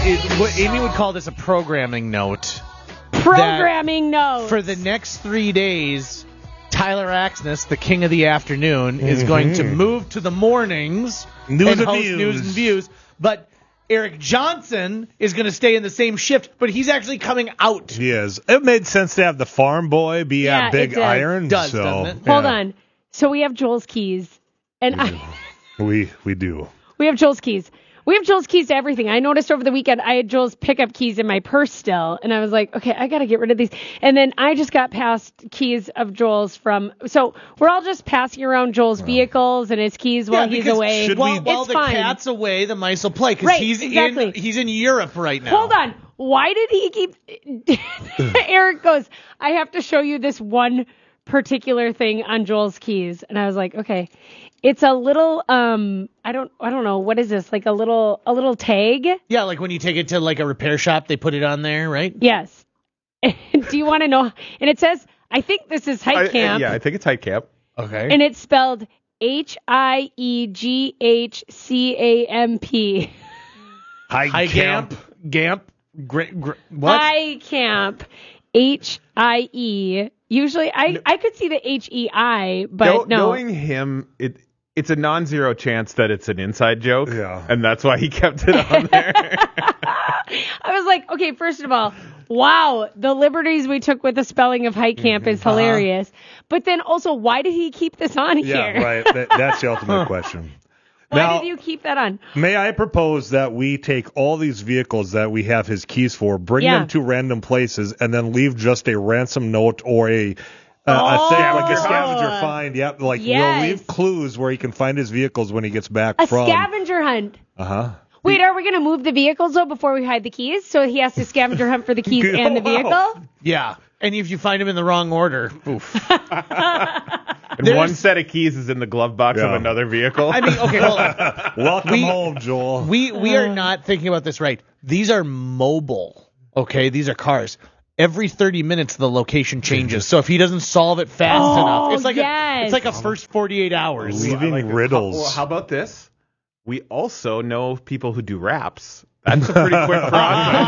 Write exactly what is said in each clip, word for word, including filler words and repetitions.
it, what Amy would call this a programming note. Programming note. For the next three days, Tyler Axness, the king of the afternoon, mm-hmm. is going to move to the mornings news and and host views. News and Views. But Eric Johnson is going to stay in the same shift, but he's actually coming out. He is. It made sense to have the farm boy be yeah, at Big it does. Iron. Does, so, doesn't it? Hold yeah. on. So we have Joel's keys. And we, I, we we do. We have Joel's keys. We have Joel's keys to everything. I noticed over the weekend I had Joel's pickup keys in my purse still, and I was like, okay, I got to get rid of these. And then I just got past keys of Joel's from, so we're all just passing around Joel's vehicles and his keys while yeah, he's away. Should while, it's while the fine. cat's away, the mice will play because right, he's exactly. in he's in Europe right now. Hold on. Why did he keep? Eric goes, I have to show you this one particular thing on Joel's keys, and I was like, okay. It's a little, um, I don't, I don't know, what is this? Like a little, a little tag? Yeah, like when you take it to like a repair shop, they put it on there, right? Yes. Do you want to know? And it says, I think this is Hike I, Camp. Yeah, I think it's Hike Camp. Okay. And it's spelled H I E G H C A M P. High, High camp. Gamp. Gra- gra- what? High Camp. H I E. Usually, I, I could see the H E I, but no, no. Knowing him, it it's a non-zero chance that it's an inside joke. Yeah. And that's why he kept it on there. I was like, okay, first of all, wow, the liberties we took with the spelling of Hike Camp is hilarious. Uh-huh. But then also, why did he keep this on Yeah, here? right. That, that's the ultimate question. Why now, did you keep that on? May I propose that we take all these vehicles that we have his keys for, bring Yeah. them to random places, and then leave just a ransom note or a uh, Oh. a thing like a scavenger find. Yep, like Yes. we'll leave clues where he can find his vehicles when he gets back A from. scavenger hunt. Uh huh. Wait, are we going to move the vehicles, though, before we hide the keys? So he has to scavenger hunt for the keys and the vehicle? Yeah. And if you find them in the wrong order, oof. And There's- one set of keys is in the glove box Yeah. of another vehicle. I mean, okay, hold on. Welcome We- home, Joel. We we are not thinking about this right. These are mobile. Okay, these are cars. Every thirty minutes the location changes. So if he doesn't solve it fast Oh, enough, it's like yes. a it's like a first forty-eight hours. Leaving I like this. riddles. Well, how about this? We also know people who do raps. That's a pretty quick process.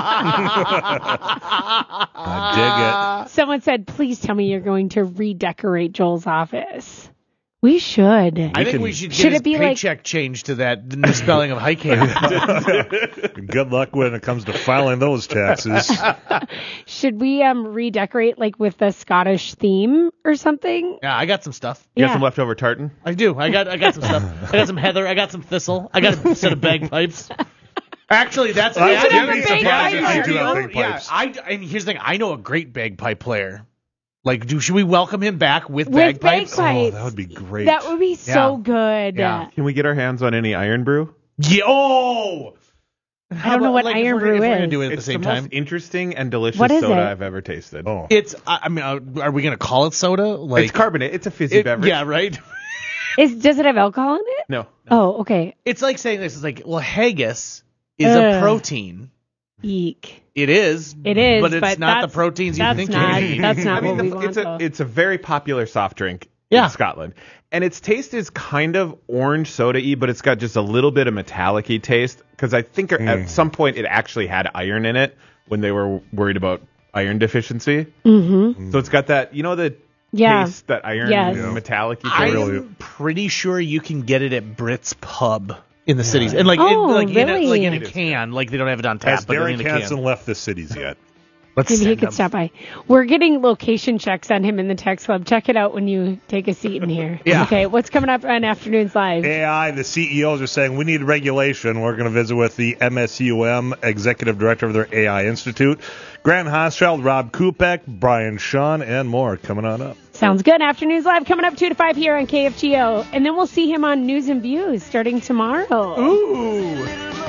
I dig it. Someone said, please tell me you're going to redecorate Joel's office. We should. I think can- we should get Should his it be like- paycheck changed to that the new spelling of hike camp. Good luck when it comes to filing those taxes. Should we um redecorate like with the Scottish theme or something? Yeah, I got some stuff. You Yeah. have some leftover tartan? I do. I got I got some stuff. I got some heather. I got some thistle. I got a set of bagpipes. Actually, that's I should have that a is- bagpipe I player. do. You have Yeah, bagpipes. I and here's the thing. I know a great bagpipe player. Like, do should we welcome him back with, With bagpipes? bagpipes. Oh, that would be great. That would be so good. Yeah. Can we get our hands on any Iron Brew? Yeah. Oh. I don't know what like, if Iron we're- Brew if we're gonna is. do it at It's the same the time. most interesting and delicious What is soda it? I've ever tasted. Oh. It's. I I mean, uh, are we gonna call it soda? Like It's carbonate. It's a fizzy it- beverage. Yeah. Right. Is does it have alcohol in it? No. Oh, okay. It's like saying this is like, well, haggis is Ugh. a protein. Eek. It is. It is, but it's but not the that's- proteins you that's think not- you need. that's not I mean, what we the- want, it's a though. it's a very popular soft drink Yeah. in Scotland, and its taste is kind of orange soda-y, but it's got just a little bit of metallic-y taste because I think at some point it actually had iron in it when they were worried about iron deficiency. Mm-hmm. So it's got that, you know, the Yeah. taste that iron Yes. metallic-y I'm taste. Really? pretty sure you can get it at Brit's Pub in the cities, and like, Oh, in, like, in a, really? like in a can. Like they don't have it on tap, Has but Derek in a Hansen can. left the cities yet? Let's Maybe he send could him. stop by. We're getting location checks on him in the text club. Check it out when you take a seat in here. Yeah. Okay, what's coming up on Afternoons Live? A I, the C E Os are saying we need regulation. We're going to visit with the M S U M, executive director of their A I Institute, Grant Hoschild, Rob Kupek, Brian Sean, and more coming on up. Sounds good. Afternoons Live coming up two to five here on K F G O. And then we'll see him on News and Views starting tomorrow. Ooh.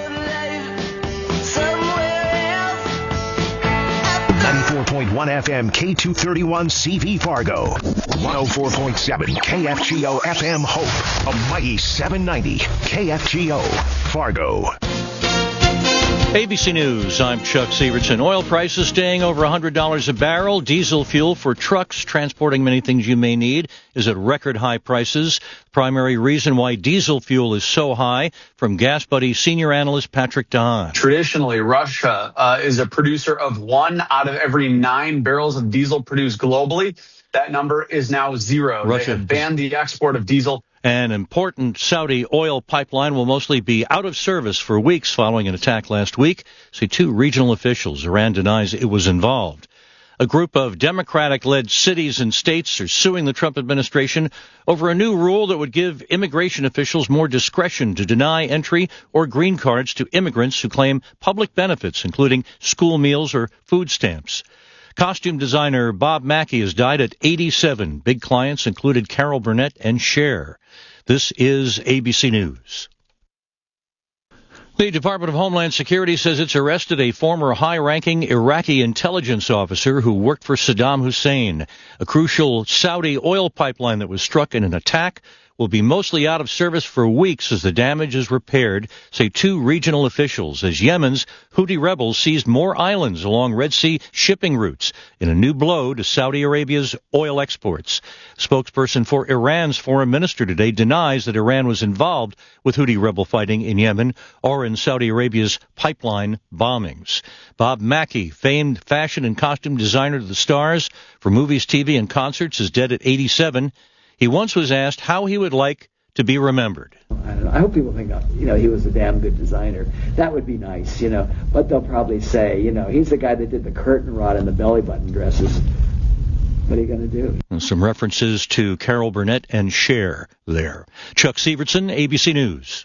ninety-four point one F M K two thirty-one C V Fargo. one oh four point seven K F G O F M Hope. A mighty seven ninety K F G O Fargo. A B C News, I'm Chuck Severson. Oil prices staying over one hundred dollars a barrel. Diesel fuel for trucks transporting many things you may need is at record high prices. Primary reason why diesel fuel is so high, from Gas Buddy senior analyst Patrick Don. Traditionally, Russia uh, is a producer of one out of every nine barrels of diesel produced globally. That number is now zero. Russia They have banned the export of diesel. An important Saudi oil pipeline will mostly be out of service for weeks following an attack last week, say two regional officials. Iran denies it was involved. A group of Democratic-led cities and states are suing the Trump administration over a new rule that would give immigration officials more discretion to deny entry or green cards to immigrants who claim public benefits, including school meals or food stamps. Costume designer Bob Mackey has died at eighty-seven. Big clients included Carol Burnett and Cher. This is A B C News. The Department of Homeland Security says it's arrested a former high-ranking Iraqi intelligence officer who worked for Saddam Hussein. A crucial Saudi oil pipeline that was struck in an attack will be mostly out of service for weeks as the damage is repaired, say two regional officials, as Yemen's Houthi rebels seized more islands along Red Sea shipping routes in a new blow to Saudi Arabia's oil exports. Spokesperson for Iran's foreign minister today denies that Iran was involved with Houthi rebel fighting in Yemen or in Saudi Arabia's pipeline bombings. Bob Mackey, famed fashion and costume designer to the stars for movies, T V, and concerts, is dead at eighty-seven. He once was asked how he would like to be remembered. I don't know. I hope people think, you know, he was a damn good designer. That would be nice, you know. But they'll probably say, you know, he's the guy that did the curtain rod and the belly button dresses. What are you going to do? And some references to Carol Burnett and Cher there. Chuck Severson, A B C News.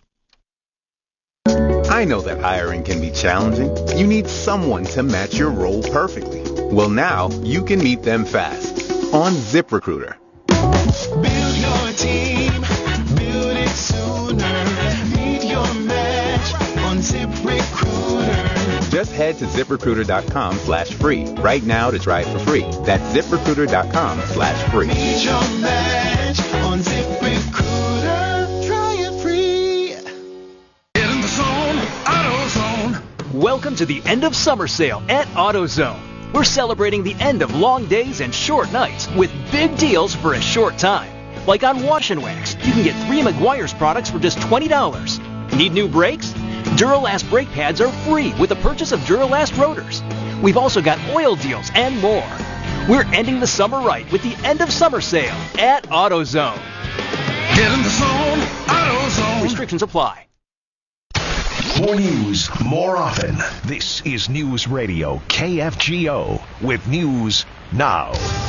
I know that hiring can be challenging. You need someone to match your role perfectly. Well, now you can meet them fast on ZipRecruiter. Build your team, build it sooner. Meet your match on ZipRecruiter. Just head to ZipRecruiter.com slash free right now to try it for free. That's ZipRecruiter.com slash free. Meet your match on ZipRecruiter. Try it free. Get in the zone, AutoZone. Welcome to the end of summer sale at AutoZone. We're celebrating the end of long days and short nights with big deals for a short time. Like on Wash and Wax, you can get three Meguiar's products for just twenty dollars. Need new brakes? Duralast brake pads are free with the purchase of Duralast rotors. We've also got oil deals and more. We're ending the summer right with the end of summer sale at AutoZone. Get in the zone, AutoZone. Restrictions apply. More news, more often. This is News Radio K F G O with News Now.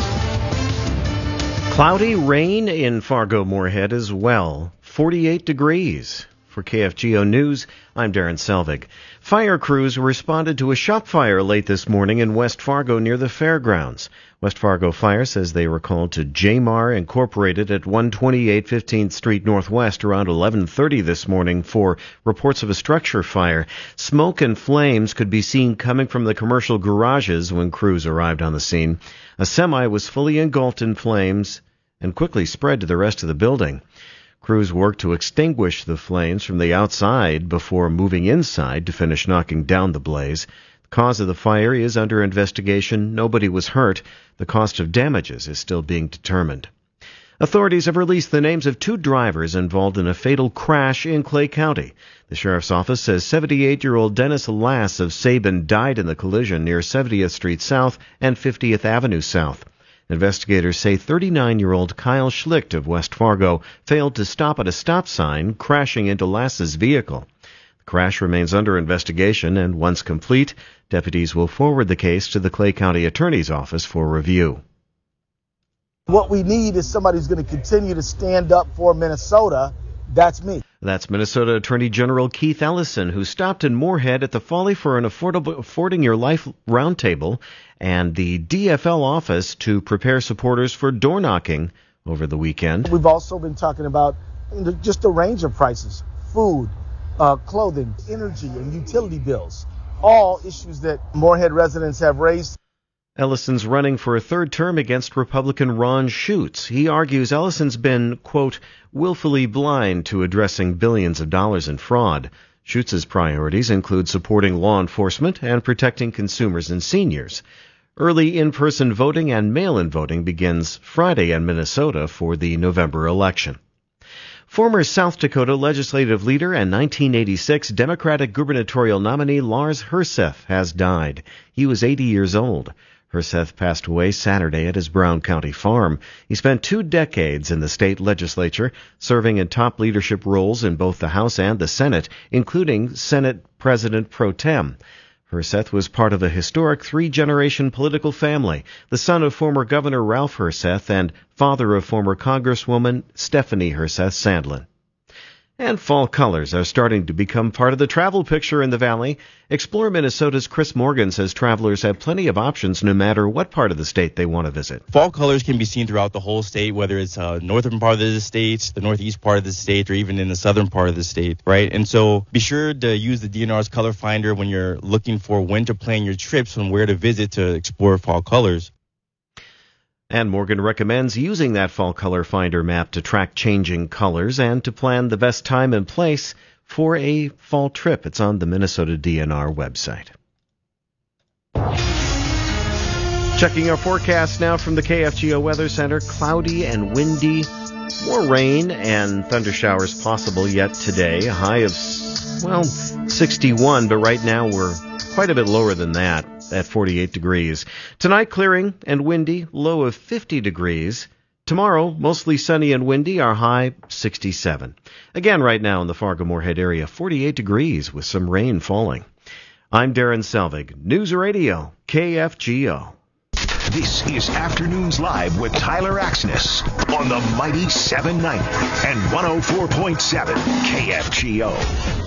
Cloudy, rain in Fargo-Moorhead as well. forty-eight degrees. For K F G O News, I'm Darren Selvig. Fire crews responded to a shop fire late this morning in West Fargo near the fairgrounds. West Fargo Fire says they were called to J M A R Incorporated at one twenty-eight fifteenth Street Northwest around eleven thirty this morning for reports of a structure fire. Smoke and flames could be seen coming from the commercial garages when crews arrived on the scene. A semi was fully engulfed in flames and quickly spread to the rest of the building. Crews worked to extinguish the flames from the outside before moving inside to finish knocking down the blaze. The cause of the fire is under investigation. Nobody was hurt. The cost of damages is still being determined. Authorities have released the names of two drivers involved in a fatal crash in Clay County. The sheriff's office says seventy-eight-year-old Dennis Lass of Sabin died in the collision near seventieth Street South and fiftieth Avenue South. Investigators say thirty-nine-year-old Kyle Schlicht of West Fargo failed to stop at a stop sign, crashing into Lass's vehicle. The crash remains under investigation, and once complete, deputies will forward the case to the Clay County Attorney's Office for review. What we need is somebody who's going to continue to stand up for Minnesota. That's me. That's Minnesota Attorney General Keith Ellison, who stopped in Moorhead at the Folly for an affordable, Affording Your Life roundtable and the D F L office to prepare supporters for door knocking over the weekend. We've also been talking about just a range of prices, food, uh, clothing, energy, and utility bills, all issues that Moorhead residents have raised. Ellison's running for a third term against Republican Ron Schutz. He argues Ellison's been, quote, willfully blind to addressing billions of dollars in fraud. Schutz's priorities include supporting law enforcement and protecting consumers and seniors. Early in-person voting and mail-in voting begins Friday in Minnesota for the November election. Former South Dakota legislative leader and nineteen eighty-six Democratic gubernatorial nominee Lars Herseth has died. He was eighty years old. Herseth passed away Saturday at his Brown County farm. He spent two decades in the state legislature, serving in top leadership roles in both the House and the Senate, including Senate President pro tem. Herseth was part of a historic three-generation political family, the son of former Governor Ralph Herseth and father of former Congresswoman Stephanie Herseth Sandlin. And fall colors are starting to become part of the travel picture in the Valley. Explore Minnesota's Chris Morgan says travelers have plenty of options no matter what part of the state they want to visit. Fall colors can be seen throughout the whole state, whether it's uh, northern part of the state, the northeast part of the state, or even in the southern part of the state, right? And so be sure to use the D N R's color finder when you're looking for when to plan your trips and where to visit to explore fall colors. And Morgan recommends using that fall color finder map to track changing colors and to plan the best time and place for a fall trip. It's on the Minnesota D N R website. Checking our forecast now from the K F G O Weather Center. Cloudy and windy. More rain and thunder showers possible yet today. A high of, well, sixty-one, but right now we're quite a bit lower than that at forty-eight degrees. Tonight, clearing and windy, low of fifty degrees. Tomorrow, mostly sunny and windy, our high sixty-seven. Again, right now in the Fargo-Moorhead area, forty-eight degrees with some rain falling. I'm Darren Selvig, News Radio, K F G O. This is Afternoons Live with Tyler Axness on the mighty seven ninety and one oh four point seven K F G O.